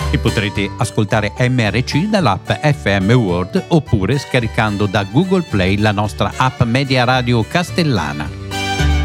E potrete ascoltare MRC dall'app FM World oppure scaricando da Google Play la nostra app Media Radio Castellana.